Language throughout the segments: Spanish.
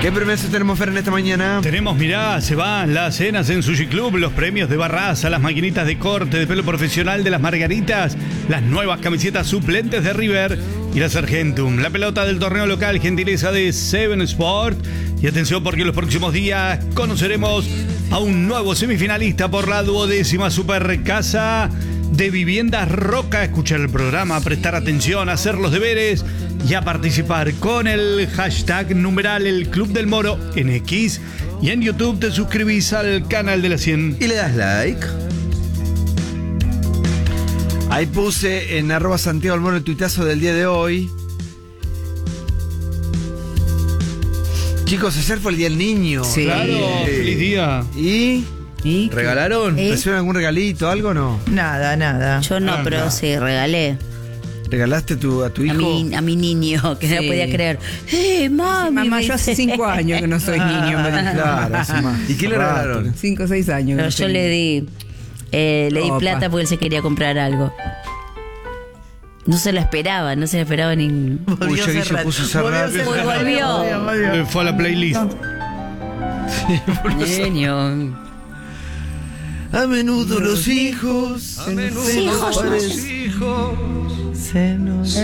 ¿Qué premios tenemos, Fer, en esta mañana? Tenemos, mirá, se van las cenas en Sushi Club, los premios de Barraza, las maquinitas de corte de pelo profesional de las Margaritas, las nuevas camisetas suplentes de River y la Sargentum, la pelota del torneo local, gentileza de Seven Sport. Y atención, porque en los próximos días conoceremos a un nuevo semifinalista por la 12ª Supercasa de Viviendas Roca. Escuchar el programa, prestar atención, hacer los deberes y a participar con el hashtag numeral El Club del Moro en X, y en YouTube te suscribís al canal de la 100 y le das like. Ahí puse en @Santiago del Moro el tuitazo del día de hoy. Chicos, ayer fue el Día del Niño. Sí. Claro, feliz día. ¿Y ¿regalaron? ¿Recibieron algún regalito, algo o no? Nada. Yo no, pero sí, regalé. ¿Regalaste a tu hijo? A mi niño, que no podía creer. Mami! Mamá, yo hace 5 años que no soy niño. Claro, ¿Y qué le regalaron? 5 o 6 años. Pero yo le di plata porque él se quería comprar algo. No se lo esperaba ni... Volvió Volvió. Fue a la playlist. Niño. A menudo los hijos se nos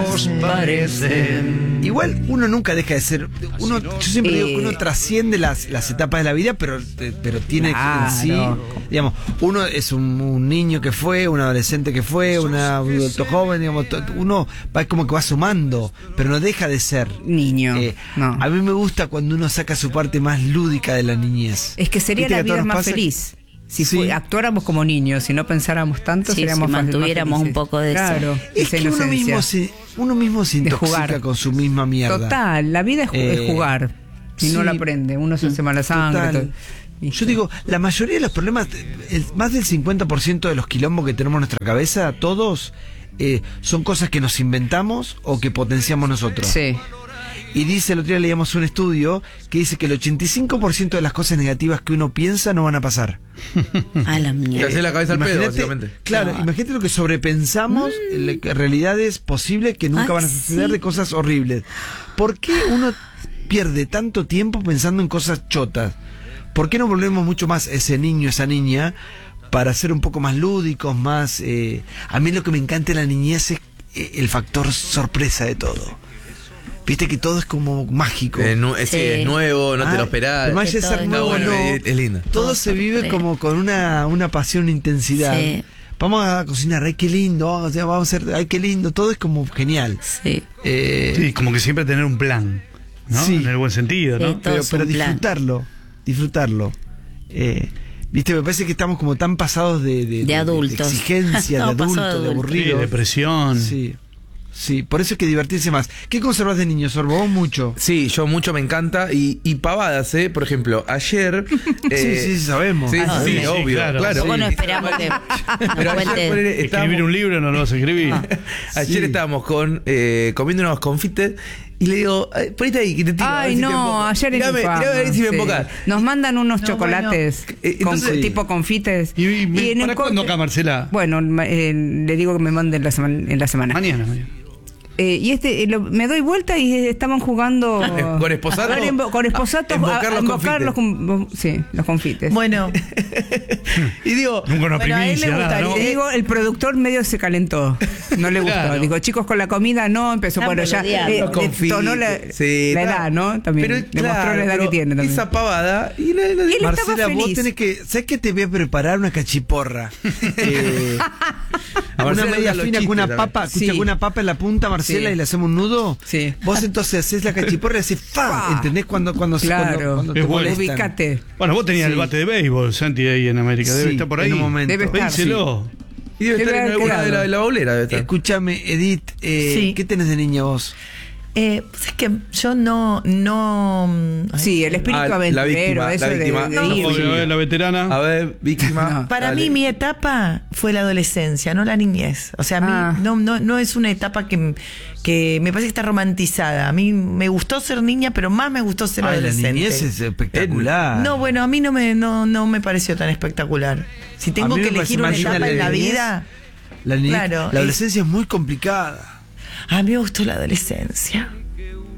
parecen. Igual uno nunca deja de ser. Yo siempre digo que uno trasciende las etapas de la vida, pero tiene en sí, digamos, uno es un niño que fue, un adolescente que fue, un adulto joven, digamos, uno va como que va sumando, pero no deja de ser niño. No. A mí me gusta cuando uno saca su parte más lúdica de la niñez. Es que sería la vida más feliz. Si actuáramos como niños, si no pensáramos tanto, seríamos más mantuviéramos un poco de eso. Es que uno mismo se intoxica con su misma mierda. Total, la vida es jugar. Y no la aprende, uno se hace mala sangre. Yo digo, la mayoría de los problemas, más del 50% de los quilombos que tenemos en nuestra cabeza, todos, son cosas que nos inventamos o que potenciamos nosotros. Sí. Y dice, el otro día leíamos un estudio que dice que el 85% de las cosas negativas que uno piensa no van a pasar. A la mierda. Te hace la cabeza al pedo, básicamente. Claro, imagínate lo que sobrepensamos, realidades posibles que nunca van a suceder, de cosas horribles. ¿Por qué uno pierde tanto tiempo pensando en cosas chotas? ¿Por qué no volvemos mucho más ese niño, esa niña, para ser un poco más lúdicos, más... a mí lo que me encanta de la niñez es el factor sorpresa de todo. Viste que todo es como mágico. Es nuevo, no te lo esperás. Además de ser nuevo, es lindo. Todo se vive como con una pasión, una intensidad. Sí. Vamos a cocinar, ay, qué lindo. Vamos a hacer, ay, qué lindo. Todo es como genial. Sí. Sí, como que siempre tener un plan, ¿no? Sí. En el buen sentido, ¿no? Pero disfrutarlo. Viste, me parece que estamos como tan pasados de adultos. De exigencia, de adultos, de aburrido. Sí, depresión. Sí, por eso hay que divertirse más. ¿Qué conservas de niño, Sorbo? ¿Vos mucho? Sí, yo mucho, me encanta. Y pavadas, por ejemplo, ayer... sí, sabemos. Sí, obvio. Claro. Bueno, esperamos que pero ayer, escribir un libro no lo vas a escribir. Ayer estábamos comiendo unos confites y le digo, ponete ahí que te tiro. Ay, no, ayer mirá a ver si me embocás. Nos mandan unos chocolates tipo confites. ¿Y para cuándo acá, Marcela? Bueno, le digo que me manden en la semana. Mañana. Y me doy vuelta y estaban jugando con esposato. Con esposato a invocar los confites. Bueno. Y digo, nunca una primicia, nada, ¿no? Y digo, el productor medio se calentó. No le gustó. Claro. Digo, chicos, con la comida no, empezó bueno ya. Detonó la edad, ¿no? También pero, demostró la edad que tiene también. Esa pavada. Y él Marcela, estaba vos feliz. tenés que... ¿Sabés que te voy a preparar una cachiporra? Una media fina con una papa, con una papa en la punta, Marcela, y le hacemos un nudo. Sí. Vos entonces haces la cachiporra y haces ¡fa! ¿Entendés? Cuando te molestan. Ubicate. Bueno, vos tenías el bate de béisbol, Santi, ahí en América. Debe estar por ahí. En un momento. Debe estar. Pénselo. Y debe estar en alguna de la baulera. Escúchame, Edith, ¿qué tenés de niña vos? Es que yo no. Sí, el espíritu aventurero, eso La veterana. A ver, víctima. Para mí, mi etapa fue la adolescencia, no la niñez. O sea, a mí no es una etapa que me parece que está romantizada. A mí me gustó ser niña, pero más me gustó ser adolescente. La niñez es espectacular. No, bueno, a mí no me pareció tan espectacular. Si tengo que elegir una etapa en la vida. La adolescencia es muy complicada. A mí me gustó la adolescencia.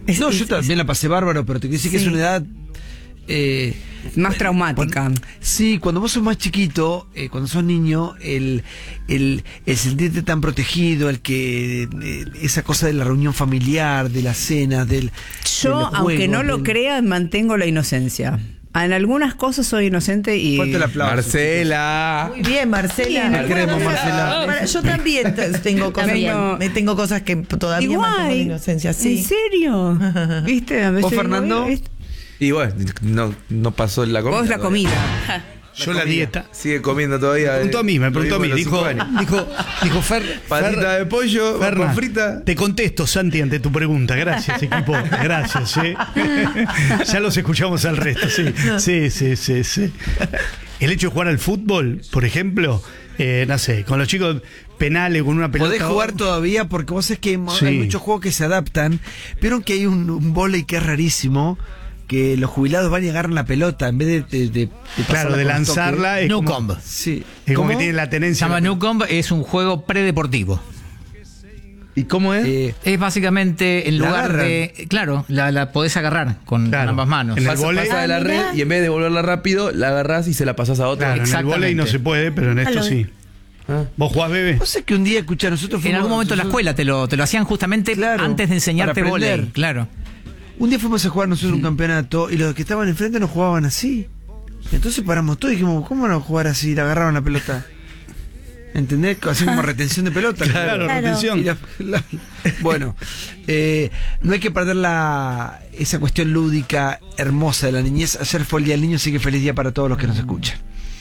No, yo también la pasé bárbaro, pero te quiero decir que es una edad... más traumática. Cuando vos sos más chiquito, cuando sos niño, el sentirte tan protegido, esa cosa de la reunión familiar, de las cenas, del Yo, aunque no lo crea, mantengo la inocencia. En algunas cosas soy inocente y... Fuerte el aplauso. Marcela. Muy bien, Marcela. La queremos, Marcela. Yo también tengo cosas que todavía mantengo la inocencia. Sí. ¿En serio? ¿Viste? A veces ¿Vos, Fernando? Y bueno, no pasó la comida. Vos la comida. Yo la dieta. Sigue comiendo todavía. Me preguntó a mí. Dijo, patita de pollo, Fernan, frita. Te contesto, Santi, ante tu pregunta. Gracias, equipo. Gracias, Ya los escuchamos al resto, sí. El hecho de jugar al fútbol, por ejemplo, no sé, con los chicos penales, con una pelota. Podés jugar todavía porque vos sabés que hay muchos juegos que se adaptan. Vieron que hay un vóley que es rarísimo, que los jubilados van y agarran la pelota en vez de claro, de lanzarla. Es Newcomb. Sí. Es como que tiene la tenencia. Se llama Newcomb, es un juego predeportivo. ¿Y cómo es? Es básicamente, en lugar agarran. de... Claro, la podés agarrar con ambas manos. En el Pasa vóley. de la red y en vez de devolverla rápido, la agarrás y se la pasás a otra. Claro, en el vóley no se puede, pero en esto sí. ¿Vos jugás, Bebe? Vos sabés que un día, escuchá, nosotros fuimos... En algún momento en la escuela te lo hacían justamente antes de enseñarte para aprender. vóley. Claro. Un día fuimos a jugar nosotros un campeonato y los que estaban enfrente no jugaban así. Entonces paramos todos y dijimos, ¿cómo van a jugar así? Le agarraron la pelota. ¿Entendés? Así como retención de pelota. Claro, retención. Bueno, no hay que perder esa cuestión lúdica hermosa de la niñez. Ayer fue el Día del Niño, así que feliz día para todos los que nos escuchan.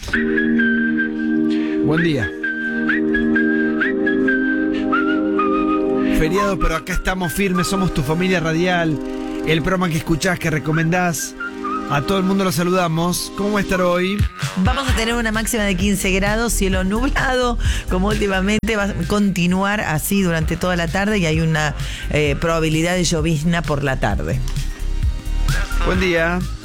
Buen día. Feriado, pero acá estamos firmes, somos tu familia radial, el programa que escuchás, que recomendás. A todo el mundo lo saludamos. ¿Cómo va a estar hoy? Vamos a tener una máxima de 15 grados, cielo nublado, como últimamente va a continuar así durante toda la tarde y hay una probabilidad de llovizna por la tarde. Buen día.